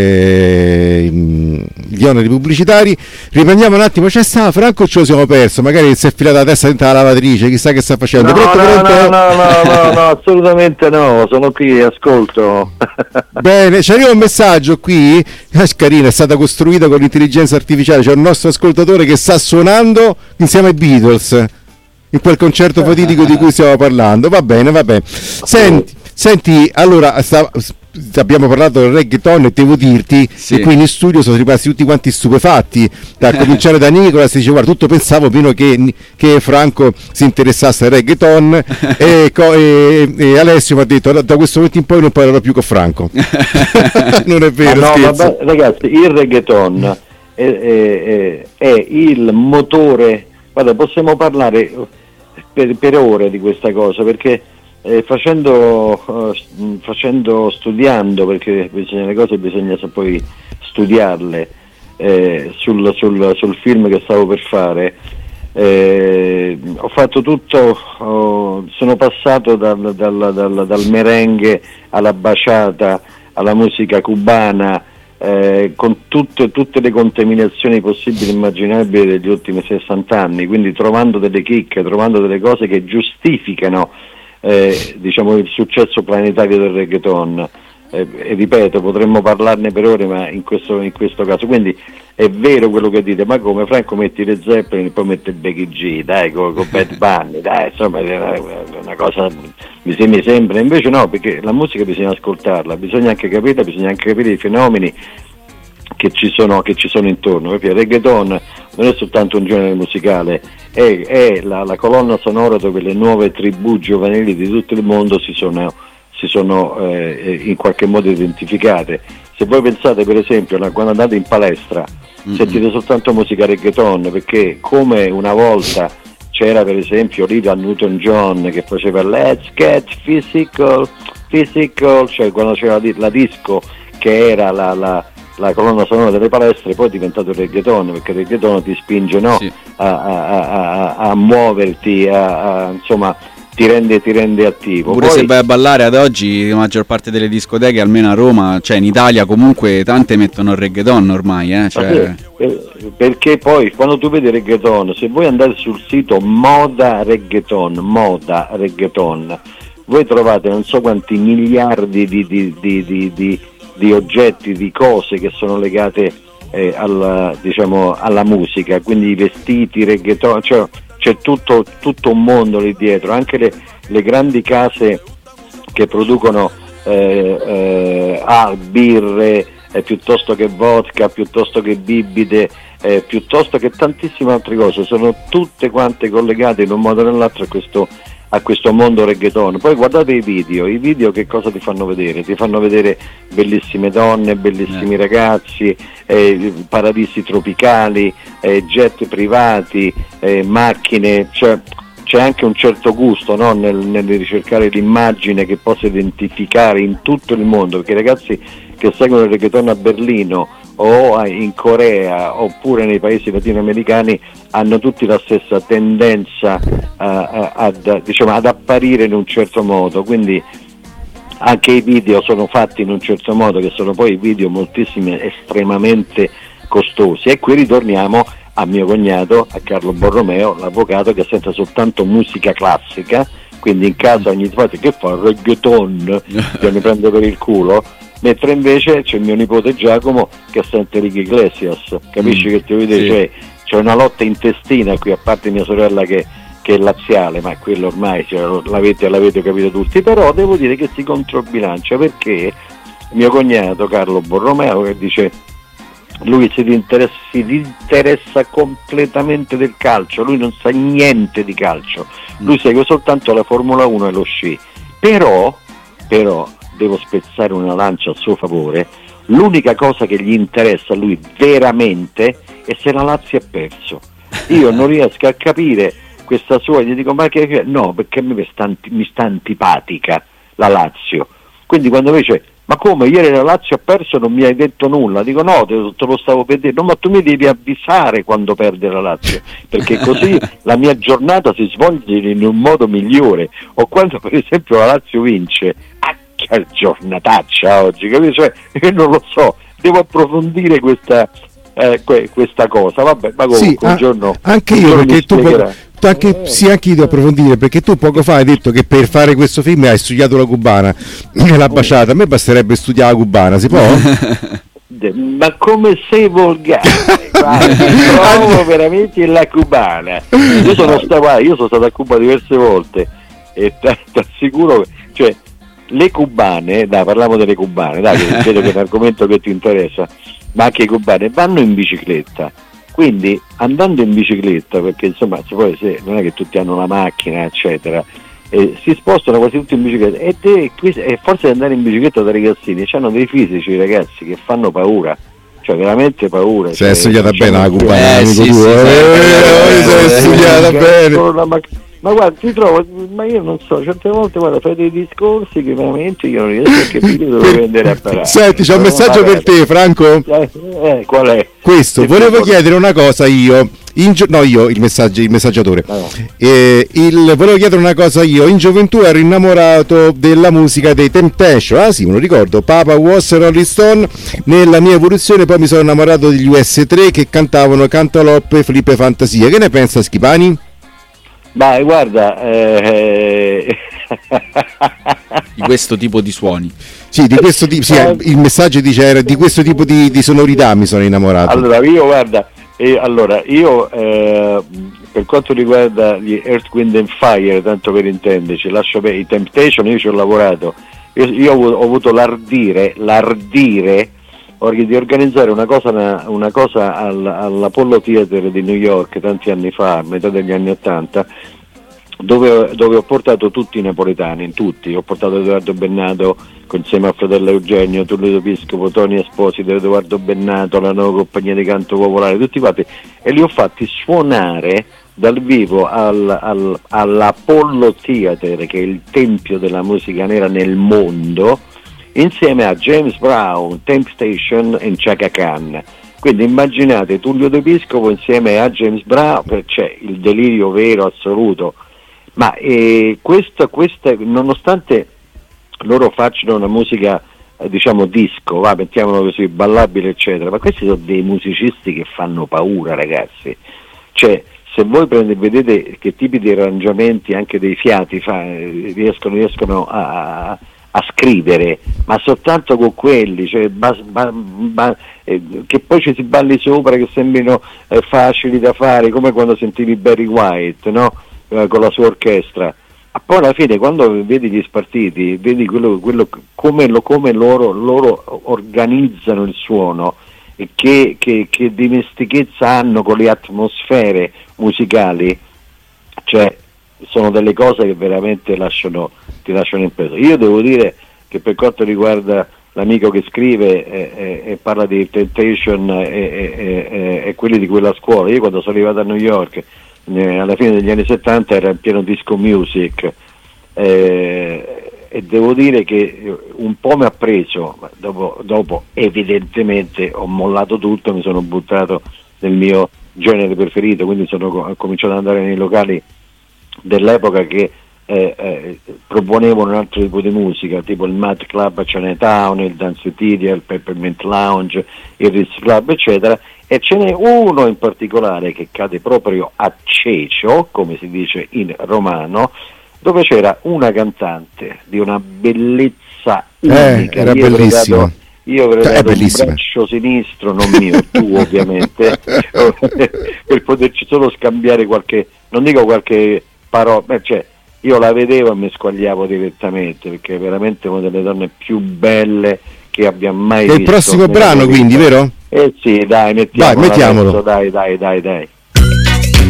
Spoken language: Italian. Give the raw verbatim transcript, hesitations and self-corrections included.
eh, gli oneri pubblicitari. Riprendiamo un attimo, c'è sta Franco, ce lo siamo perso, magari si è filata la testa dentro la lavatrice, chissà che sta facendo. No, pronto, no, pronto? no, no, no, no, no, assolutamente no, sono qui, ascolto. Bene, ci arriva un messaggio qui, eh, carino, è stata costruita con l'intelligenza artificiale, c'è un nostro ascoltatore che sta suonando insieme ai Beatles in quel concerto fatidico di cui stiamo parlando. Va bene, va bene. Senti, senti allora sta, abbiamo parlato del reggaeton e devo dirti sì. che qui in studio sono rimasti tutti quanti stupefatti, da cominciare da Nicola, si dice guarda, tutto pensavo prima che, che Franco si interessasse al reggaeton e, e, e Alessio mi ha detto da questo momento in poi non parlerò più con Franco. Non è vero, no, scherzo. vabbè, ragazzi, il reggaeton è, è, è, è il motore, guarda, possiamo parlare per, per ore di questa cosa, perché eh, facendo, uh, facendo studiando, perché bisogna, le cose bisogna poi studiarle, eh, sul, sul, sul film che stavo per fare, eh, ho fatto tutto, oh, sono passato dal, dal, dal, dal merengue alla bachata, alla musica cubana, Eh, con tutte, tutte le contaminazioni possibili e immaginabili degli ultimi sessanta anni, quindi trovando delle chicche, trovando delle cose che giustificano eh, diciamo il successo planetario del reggaeton, eh, e ripeto, potremmo parlarne per ore, ma in questo, in questo caso, quindi è vero quello che dite, ma come Franco metti le Zeppelin e poi mette Becky G, dai, con, con Bad Bunny, dai, insomma è una, una cosa, mi, mi sembra, invece no, perché la musica bisogna ascoltarla, bisogna anche capirla, bisogna anche capire i fenomeni che ci sono, che ci sono intorno, perché il reggaeton non è soltanto un genere musicale, è, è la, la colonna sonora dove le nuove tribù giovanili di tutto il mondo si sono, si sono eh, in qualche modo identificate. Se voi pensate per esempio quando andate in palestra, mm-hmm. sentite soltanto musica reggaeton, perché come una volta c'era per esempio Olivia Newton-John che faceva Let's Get Physical, Physical, cioè quando c'era la, la disco che era la, la, la colonna sonora delle palestre, poi è diventato il reggaeton, perché il reggaeton ti spinge, no? Sì. a, a, a, a muoverti, a, a, insomma ti rende, ti rende attivo. Pure poi, se vai a ballare ad oggi la maggior parte delle discoteche, almeno a Roma, cioè in Italia comunque tante mettono il reggaeton ormai, eh? Cioè... perché poi quando tu vedi reggaeton, se voi andate sul sito moda reggaeton, moda reggaeton, voi trovate non so quanti miliardi di, di, di, di, di, di oggetti, di cose che sono legate eh, alla, diciamo, alla musica, quindi i vestiti, reggaeton, cioè c'è tutto, tutto un mondo lì dietro, anche le, le grandi case che producono eh, eh, ah, birre, eh, piuttosto che vodka, piuttosto che bibite, eh, piuttosto che tantissime altre cose, sono tutte quante collegate in un modo o nell'altro a questo, a questo mondo reggaeton. Poi guardate i video, i video che cosa ti fanno vedere? Ti fanno vedere bellissime donne, bellissimi eh. ragazzi, eh, paradisi tropicali, eh, jet privati, eh, macchine, cioè c'è anche un certo gusto, no? nel, nel ricercare l'immagine che possa identificare in tutto il mondo, perché i ragazzi che seguono il reggaeton a Berlino o in Corea oppure nei paesi latinoamericani hanno tutti la stessa tendenza uh, ad, diciamo, ad apparire in un certo modo, quindi anche i video sono fatti in un certo modo, che sono poi video moltissimi, estremamente costosi. E qui ritorniamo a mio cognato, a Carlo Borromeo, l'avvocato che sente soltanto musica classica, quindi in casa ogni volta che fa reggaeton che mi prende per il culo, mentre invece c'è mio nipote Giacomo che sente Ricky Iglesias, capisci mm, che ti voglio dire? Sì. Cioè, c'è una lotta intestina qui, a parte mia sorella che, che è laziale, ma quello ormai cioè, l'avete, l'avete capito tutti, però devo dire che si controbilancia, perché mio cognato Carlo Borromeo che dice lui si interessa, si interessa completamente del calcio, lui non sa niente di calcio, lui segue soltanto la Formula uno e lo sci, però però devo spezzare una lancia a suo favore, l'unica cosa che gli interessa a lui veramente è se la Lazio ha perso. Io non riesco a capire questa sua, gli dico ma che no, perché mi sta, mi sta antipatica la Lazio, quindi quando invece ma come ieri la Lazio ha perso non mi hai detto nulla, dico no, te, te lo stavo per dire, no, ma tu mi devi avvisare quando perde la Lazio, perché così la mia giornata si svolge in un modo migliore, o quando per esempio la Lazio vince, ah che giornataccia oggi, capito? Cioè, io non lo so, devo approfondire questa, eh, que- questa cosa. Vabbè, ma comunque sì, un ah, giorno anche un io giorno perché tu, spiegherà. tu anche, sì, anche io devo approfondire, perché tu poco fa hai detto che per fare questo film hai studiato la cubana e la baciata. A me basterebbe studiare la cubana, si può? Ma come sei volgare? Provo veramente la cubana. Io sono stato, io sono stato a Cuba diverse volte e ti assicuro, cioè le cubane, dai, parliamo delle cubane, dai, che vedo che è un argomento che ti interessa, ma anche i cubane vanno in bicicletta. Quindi andando in bicicletta, perché insomma poi se, non è che tutti hanno la macchina, eccetera, eh, si spostano quasi tutti in bicicletta e, te, e forse andare in bicicletta da ragazzini hanno dei fisici, ragazzi, che fanno paura, cioè veramente paura. Se cioè, è studiata bene la cubana, eh, amico sì, tuo, sì, eh, se è studiata bene. Ma guarda, ti trovo, ma io non so, certe volte guarda, fai dei discorsi che veramente io non riesco a capire dove prendere a parare. Senti, c'è un messaggio per te, Franco. Eh, eh, qual è? Questo, Che volevo tipo... chiedere una cosa io, in gio- no io, il, messaggio, il messaggiatore, Ah, no. eh, il, volevo chiedere una cosa io, in gioventù ero innamorato della musica dei Temptation, ah sì, me lo ricordo, Papa Was e Rolling Stone, nella mia evoluzione poi mi sono innamorato degli U S tre che cantavano Cantaloppe, Flippe Fantasia, che ne pensa Schipani? Ma guarda, eh... di questo tipo di suoni. Sì, di questo tipo, sì, il messaggio dice era di questo tipo di, di sonorità mi sono innamorato. Allora io guarda, eh, allora io eh, per quanto riguarda gli Earth, Wind and Fire, tanto per intenderci, lascio per i Temptation, io ci ho lavorato, io, io ho, ho avuto l'ardire, l'ardire di organizzare una cosa, una, una cosa all, all'Apollo Theater di New York tanti anni fa, a metà degli anni Ottanta, dove, dove ho portato tutti i napoletani, tutti, ho portato Edoardo Bennato insieme al fratello Eugenio, Tullio Piscopo, Tony Esposito, Edoardo Bennato, la nuova compagnia di canto popolare, tutti quanti, e li ho fatti suonare dal vivo al, al, all'Apollo Theater, che è il tempio della musica nera nel mondo, insieme a James Brown, Temptation e Chaka Khan. Quindi immaginate Tullio De Piscopo insieme a James Brown, c'è il delirio vero assoluto. Ma eh, questo, questa, nonostante loro facciano una musica eh, diciamo disco, va, mettiamolo così, ballabile eccetera, ma questi sono dei musicisti che fanno paura, ragazzi. Cioè, se voi prendete, vedete che tipi di arrangiamenti, anche dei fiati, fa, eh, riescono, riescono a, a scrivere, ma soltanto con quelli, cioè, bas, ba, ba, eh, che poi ci si balli sopra, che sembrino eh, facili da fare, come quando sentivi Barry White, no? Eh, con la sua orchestra. Ma poi alla fine, quando vedi gli spartiti, vedi quello, quello come, lo, come loro, loro organizzano il suono e che, che, che dimestichezza hanno con le atmosfere musicali, cioè sono delle cose che veramente lasciano, ti lasciano impresso. Io devo dire che per quanto riguarda l'amico che scrive eh, eh, e parla di Temptation e eh, eh, eh, eh, quelli di quella scuola, io quando sono arrivato a New York eh, alla fine degli anni settanta era in pieno disco music eh, e devo dire che un po' mi ha preso, ma dopo, dopo evidentemente ho mollato tutto, mi sono buttato nel mio genere preferito, quindi sono, ho cominciato ad andare nei locali dell'epoca che eh, eh, proponevano un altro tipo di musica, tipo il Mad Club a Chinatown, il Danceteria, il Peppermint Lounge, il Ritz Club eccetera, e ce n'è uno in particolare che cade proprio a cecio, come si dice in romano, dove c'era una cantante di una bellezza unica, eh, era io bellissima. Dato, io avrei cioè, dato un braccio sinistro, non mio, tu ovviamente, per poterci solo scambiare qualche, non dico qualche parola, beh, cioè, io la vedevo e mi squagliavo direttamente, perché è veramente una delle donne più belle che abbia mai visto. È il visto. prossimo brano quindi, vero? Eh sì, dai, mettiamolo. Dai, mettiamolo. Adesso, dai, dai, dai, dai.